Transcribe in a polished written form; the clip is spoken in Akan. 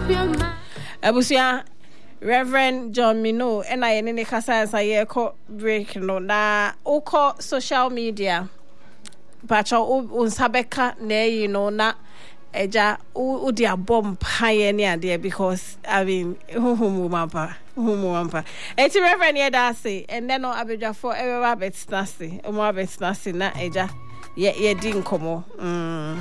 Abusia Reverend John Mino and I in the Casa Sayeko break no na oko social media. Pacha unsabeka ne you know na eja udia bomb pioneer there because I mean humumampa. Eti Reverend Yedasi and then no abeja for every rabbit snasty. Rabbit snasty na eja ye din komo.